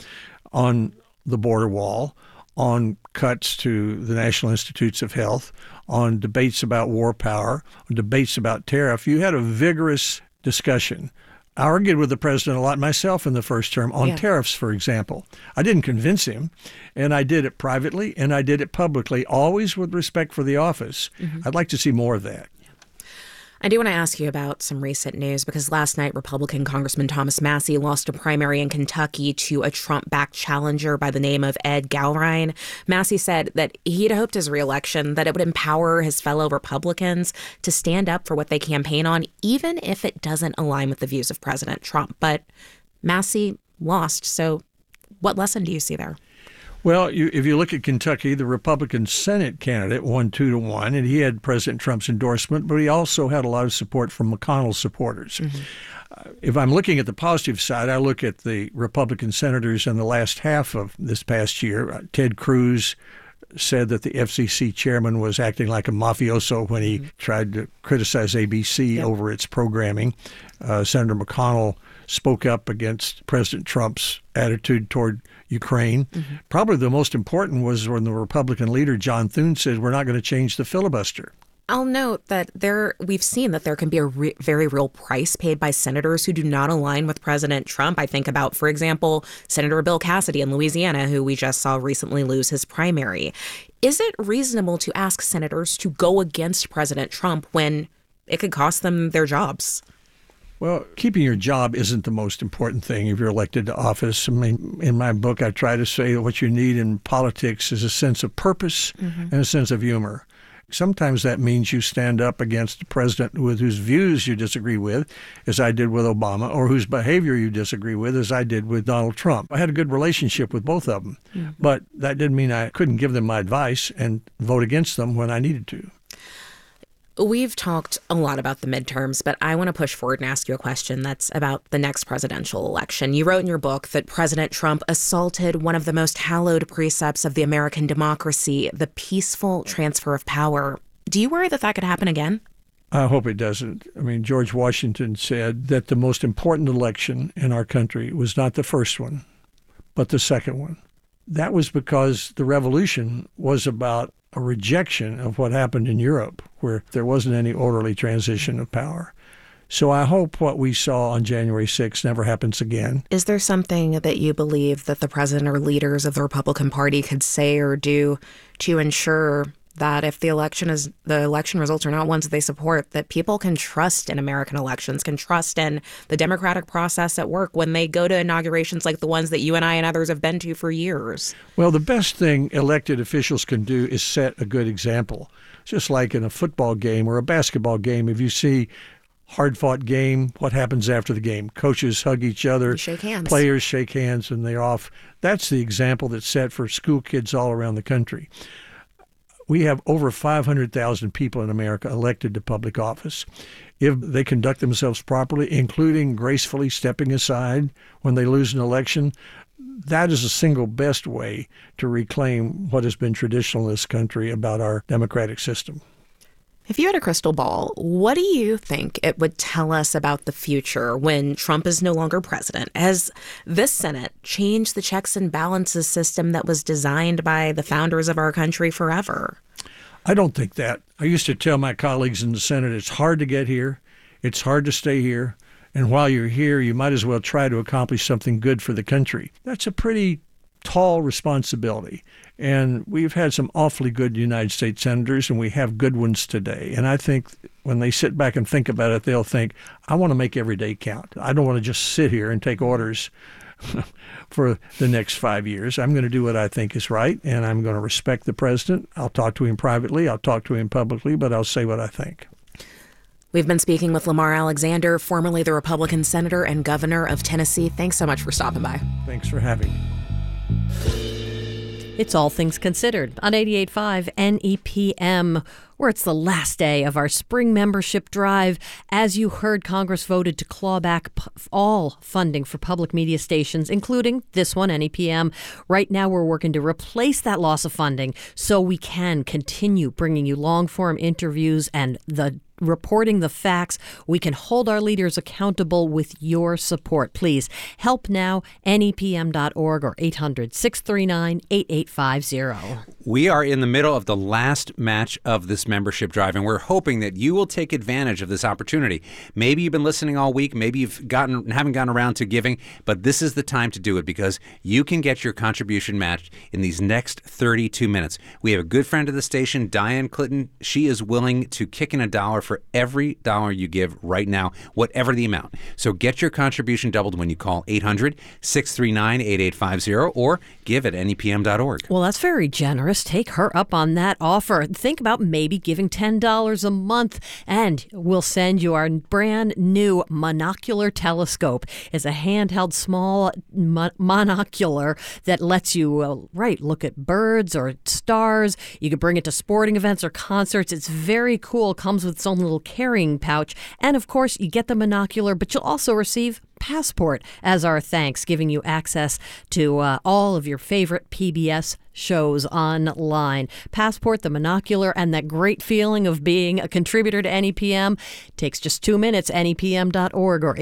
on the border wall, on cuts to the National Institutes of Health, on debates about war power, on debates about tariff. You had a vigorous discussion. I argued with the president a lot myself in the first term on tariffs, for example. I didn't convince him, and I did it privately, and I did it publicly, always with respect for the office. I'd like to see more of that. I do want to ask you about some recent news, because last night Republican Congressman Thomas Massie lost a primary in Kentucky to a Trump-backed challenger by the name of Ed Gallrein. Massie said that he'd hoped his reelection, that it would empower his fellow Republicans to stand up for what they campaign on, even if it doesn't align with the views of President Trump. But Massie lost. So what lesson do you see there? Well, if you look at Kentucky, the Republican Senate candidate won 2-1, and he had President Trump's endorsement, but he also had a lot of support from McConnell's supporters. If I'm looking at the positive side, I look at the Republican senators in the last half of this past year. Ted Cruz said that the FCC chairman was acting like a mafioso when he tried to criticize ABC over its programming. Senator McConnell spoke up against President Trump's attitude toward Ukraine. Probably the most important was when the Republican leader, John Thune, said, we're not going to change the filibuster. I'll note that we've seen that there can be a very real price paid by senators who do not align with President Trump. I think about, for example, Senator Bill Cassidy in Louisiana, who we just saw recently lose his primary. Is it reasonable to ask senators to go against President Trump when it could cost them their jobs? Well, keeping your job isn't the most important thing if you're elected to office. I mean, in my book, I try to say that what you need in politics is a sense of purpose and a sense of humor. Sometimes that means you stand up against a president with whose views you disagree with, as I did with Obama, or whose behavior you disagree with, as I did with Donald Trump. I had a good relationship with both of them, but that didn't mean I couldn't give them my advice and vote against them when I needed to. We've talked a lot about the midterms, but I want to push forward and ask you a question that's about the next presidential election. You wrote in your book that President Trump assaulted one of the most hallowed precepts of the American democracy, the peaceful transfer of power. Do you worry that that could happen again? I hope it doesn't. I mean, George Washington said that the most important election in our country was not the first one, but the second one. That was because the revolution was about a rejection of what happened in Europe, where there wasn't any orderly transition of power. So I hope what we saw on January 6th never happens again. Is there something that you believe that the president or leaders of the Republican Party could say or do to ensure that if the election results are not ones that they support, that people can trust in American elections, can trust in the democratic process at work when they go to inaugurations like the ones that you and I and others have been to for years? Well, the best thing elected officials can do is set a good example. Just like in a football game or a basketball game, if you see hard-fought game, what happens after the game? Coaches hug each other, shake hands. Players shake hands, and they're off. That's the example that's set for school kids all around the country. We have over 500,000 people in America elected to public office. If they conduct themselves properly, including gracefully stepping aside when they lose an election, that is the single best way to reclaim what has been traditional in this country about our democratic system. If you had a crystal ball, what do you think it would tell us about the future when Trump is no longer president? Has this Senate changed the checks and balances system that was designed by the founders of our country forever? I don't think that. I used to tell my colleagues in the Senate, it's hard to get here, it's hard to stay here, and while you're here, you might as well try to accomplish something good for the country. That's a pretty tall responsibility. And we've had some awfully good United States senators, and we have good ones today. And I think when they sit back and think about it, they'll think, I want to make every day count. I don't want to just sit here and take orders for the next 5 years. I'm going to do what I think is right, and I'm going to respect the president. I'll talk to him privately. I'll talk to him publicly, but I'll say what I think. We've been speaking with Lamar Alexander, formerly the Republican senator and governor of Tennessee. Thanks so much for stopping by. Thanks for having me. It's All Things Considered on 88.5 NEPM, where it's the last day of our spring membership drive. As you heard, Congress voted to claw back all funding for public media stations, including this one, NEPM. Right now, we're working to replace that loss of funding so we can continue bringing you long-form interviews and reporting the facts. We can hold our leaders accountable with your support. Please help now, nepm.org or 800-639-8850. We are in the middle of the last match of this membership drive, and we're hoping that you will take advantage of this opportunity. Maybe you've been listening all week, maybe you've haven't gotten around to giving, but this is the time to do it because you can get your contribution matched in these next 32 minutes. We have a good friend of the station, Diane Clinton. She is willing to kick in $1 for every dollar you give right now, whatever the amount. So get your contribution doubled when you call 800-639-8850 or give at nepm.org. Well, that's very generous. Take her up on that offer. Think about maybe giving $10 a month, and we'll send you our brand new monocular telescope. It's a handheld small monocular that lets you look at birds or stars. You could bring it to sporting events or concerts. It's very cool. Comes with its own little carrying pouch. And of course, you get the monocular, but you'll also receive Passport as our thanks, giving you access to all of your favorite PBS shows online. Passport, the monocular, and that great feeling of being a contributor to NEPM takes just 2 minutes. NEPM.org or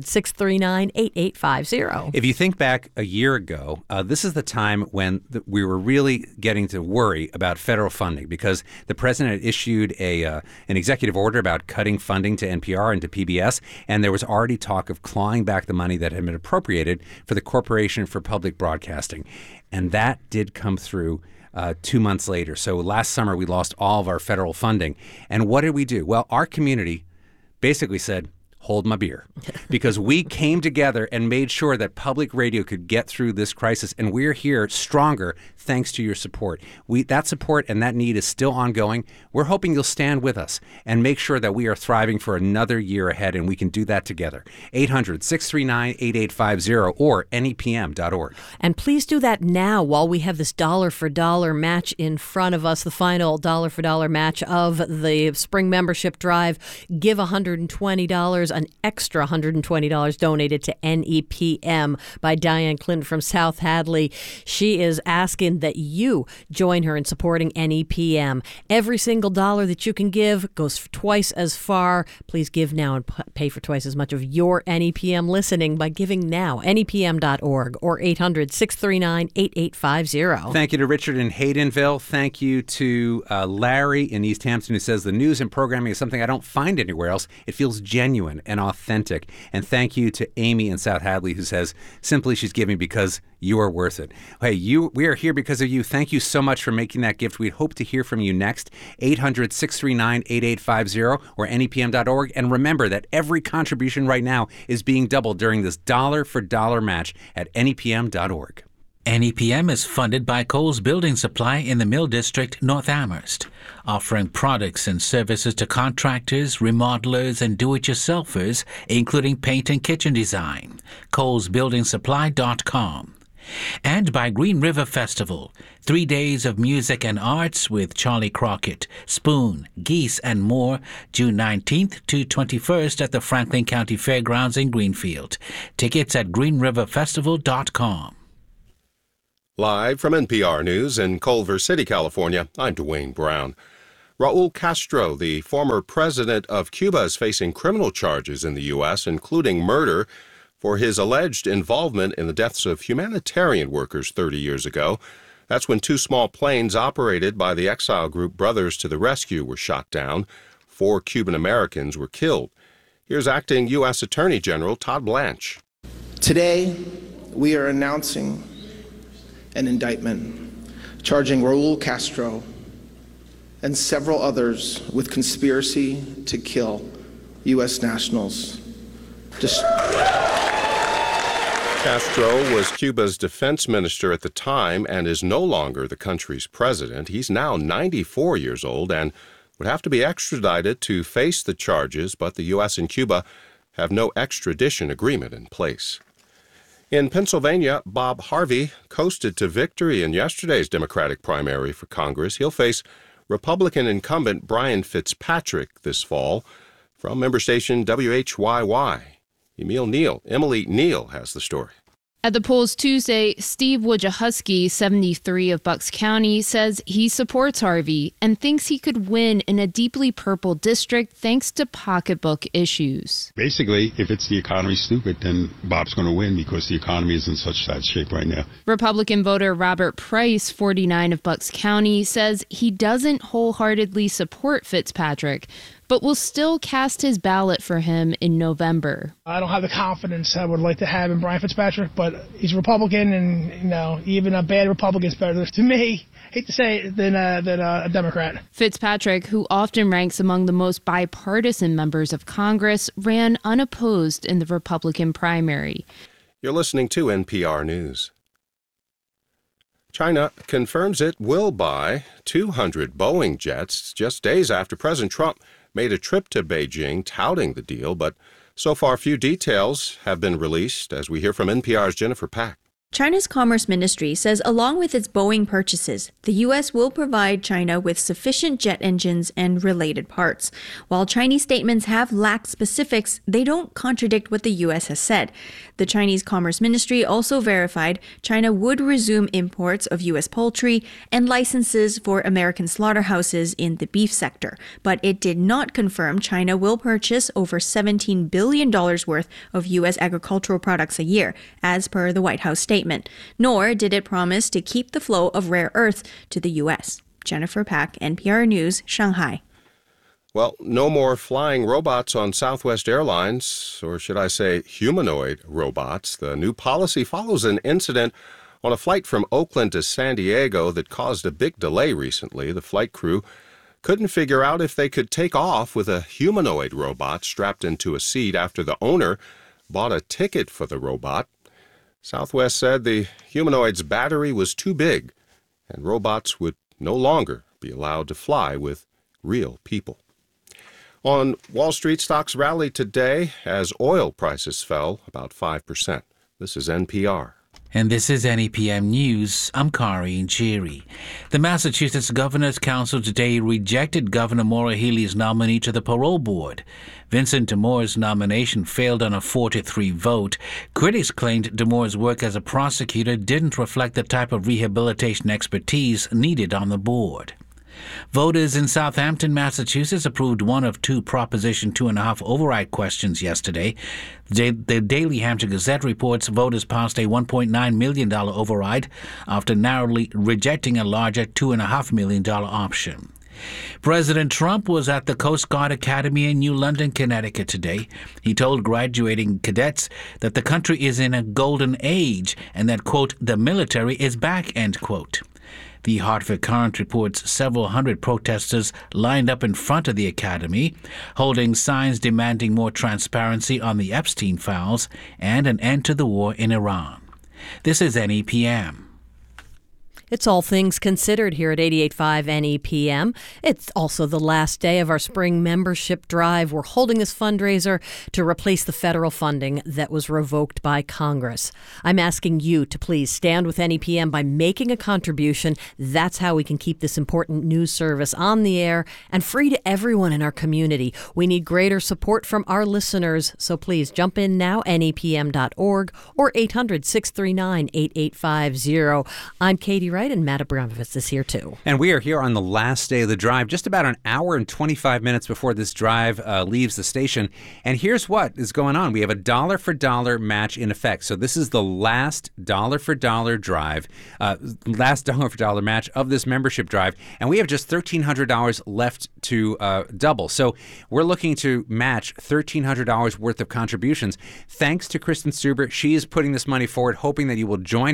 800-639-8850. If you think back a year ago, this is the time when we were really getting to worry about federal funding because the president had issued an executive order about cutting funding to NPR and to PBS, and there was already talk of clawing back the money that had been appropriated for the Corporation for Public Broadcasting. And that did come through 2 months later. So last summer, we lost all of our federal funding. And what did we do? Well, our community basically said, hold my beer, because we came together and made sure that public radio could get through this crisis. And we're here stronger thanks to your support. That support and that need is still ongoing. We're hoping you'll stand with us and make sure that we are thriving for another year ahead, and we can do that together. 800-639-8850 or nepm.org. And please do that now while we have this dollar-for-dollar match in front of us, the final dollar-for-dollar match of the spring membership drive. Give $120, an extra $120 donated to NEPM by Diane Clinton from South Hadley. She is asking that you join her in supporting NEPM. Every single dollar that you can give goes twice as far. Please give now and pay for twice as much of your NEPM listening by giving now. NEPM.org or 800-639-8850. Thank you to Richard in Haydenville. Thank you to Larry in East Hampton, who says the news and programming is something I don't find anywhere else. It feels genuine. genuine and authentic. And thank you to Amy in South Hadley, who says, simply she's giving because you are worth it. Hey, we are here because of you. Thank you so much for making that gift. We hope to hear from you next. 800-639-8850 or NEPM.org. And remember that every contribution right now is being doubled during this dollar-for-dollar match at NEPM.org. NEPM is funded by Coles Building Supply in the Mill District, North Amherst, offering products and services to contractors, remodelers, and do-it-yourselfers, including paint and kitchen design. ColesBuildingSupply.com. And by Green River Festival, 3 days of music and arts with Charlie Crockett, Spoon, Geese, and more, June 19th to 21st at the Franklin County Fairgrounds in Greenfield. Tickets at greenriverfestival.com. Live from NPR News in Culver City, California, I'm Dwayne Brown. Raul Castro, the former president of Cuba, is facing criminal charges in the U.S., including murder, for his alleged involvement in the deaths of humanitarian workers 30 years ago. That's when 2 small planes operated by the exile group Brothers to the Rescue were shot down. 4 Cuban Americans were killed. Here's Acting U.S. Attorney General Todd Blanche. Today, we are announcing an indictment charging Raul Castro and several others with conspiracy to kill U.S. nationals. Castro was Cuba's defense minister at the time and is no longer the country's president. He's now 94 years old and would have to be extradited to face the charges, but the U.S. and Cuba have no extradition agreement in place. In Pennsylvania, Bob Harvey coasted to victory in yesterday's Democratic primary for Congress. He'll face Republican incumbent Brian Fitzpatrick this fall. From member station WHYY, Emily Neal has the story. At the polls Tuesday, Steve Wojciechowski, 73 of Bucks County, says he supports Harvey and thinks he could win in a deeply purple district thanks to pocketbook issues. Basically, if it's the economy stupid, then Bob's going to win because the economy is in such bad shape right now. Republican voter Robert Price, 49 of Bucks County, says he doesn't wholeheartedly support Fitzpatrick, but will still cast his ballot for him in November. I don't have the confidence I would like to have in Brian Fitzpatrick, but he's a Republican, and even a bad Republican is better to me, hate to say it, than a Democrat. Fitzpatrick, who often ranks among the most bipartisan members of Congress, ran unopposed in the Republican primary. You're listening to NPR News. China confirms it will buy 200 Boeing jets just days after President Trump made a trip to Beijing touting the deal, but so far few details have been released, as we hear from NPR's Jennifer Pack. China's Commerce Ministry says along with its Boeing purchases, the U.S. will provide China with sufficient jet engines and related parts. While Chinese statements have lacked specifics, they don't contradict what the U.S. has said. The Chinese Commerce Ministry also verified China would resume imports of U.S. poultry and licenses for American slaughterhouses in the beef sector, but it did not confirm China will purchase over $17 billion worth of U.S. agricultural products a year, as per the White House statement. Nor did it promise to keep the flow of rare earths to the U.S. Jennifer Pack, NPR News, Shanghai. Well, no more flying robots on Southwest Airlines, or should I say humanoid robots. The new policy follows an incident on a flight from Oakland to San Diego that caused a big delay recently. The flight crew couldn't figure out if they could take off with a humanoid robot strapped into a seat after the owner bought a ticket for the robot. Southwest said the humanoid's battery was too big, and robots would no longer be allowed to fly with real people. On Wall Street, stocks rallied today as oil prices fell about 5%. This is NPR. And this is NEPM News. I'm Kari Njeri. The Massachusetts Governor's Council today rejected Governor Maura Healey's nominee to the parole board. Vincent Demore's nomination failed on a 4-3 vote. Critics claimed Demore's work as a prosecutor didn't reflect the type of rehabilitation expertise needed on the board. Voters in Southampton, Massachusetts approved one of 2 Proposition 2.5 override questions yesterday. The Daily Hampshire Gazette reports voters passed a $1.9 million override after narrowly rejecting a larger $2.5 million option. President Trump was at the Coast Guard Academy in New London, Connecticut today. He told graduating cadets that the country is in a golden age and that, quote, the military is back, end quote. The Hartford Courant reports several hundred protesters lined up in front of the academy, holding signs demanding more transparency on the Epstein files and an end to the war in Iran. This is NEPM. It's All Things Considered here at 88.5 NEPM. It's also the last day of our spring membership drive. We're holding this fundraiser to replace the federal funding that was revoked by Congress. I'm asking you to please stand with NEPM by making a contribution. That's how we can keep this important news service on the air and free to everyone in our community. We need greater support from our listeners, so please jump in now, nepm.org or 800-639-8850. I'm Katie Wright. And Matt Abramovitz is here, too. And we are here on the last day of the drive, just about an hour and 25 minutes before this drive leaves the station. And here's what is going on. We have a dollar-for-dollar match in effect. So this is the last dollar-for-dollar drive, last dollar-for-dollar match of this membership drive. And we have just $1,300 left to double. So we're looking to match $1,300 worth of contributions. Thanks to Kristen Stuber. She is putting this money forward, hoping that you will join